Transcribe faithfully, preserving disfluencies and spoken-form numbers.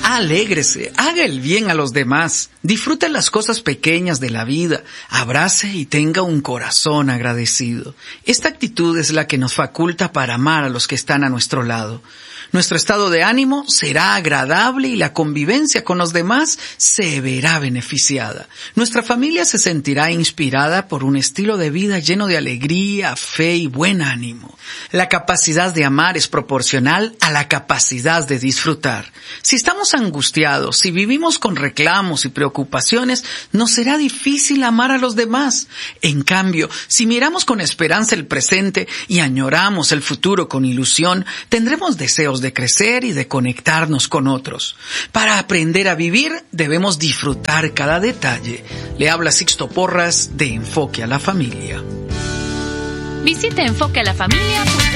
Alégrese, haga el bien a los demás, disfrute las cosas pequeñas de la vida, abrace y tenga un corazón agradecido. Esta actitud es la que nos faculta para amar a los que están a nuestro lado. Nuestro estado de ánimo será agradable y la convivencia con los demás se verá beneficiada. Nuestra familia se sentirá inspirada por un estilo de vida lleno de alegría, fe y buen ánimo. La capacidad de amar es proporcional a la capacidad de disfrutar. Si estamos angustiados, si vivimos con reclamos y preocupaciones, nos será difícil amar a los demás. En cambio, si miramos con esperanza el presente y añoramos el futuro con ilusión, tendremos deseos de crecer y de conectarnos con otros. Para aprender a vivir, debemos disfrutar cada detalle. Le habla Sixto Porras de Enfoque a la Familia. Visite enfoque a la familia punto com.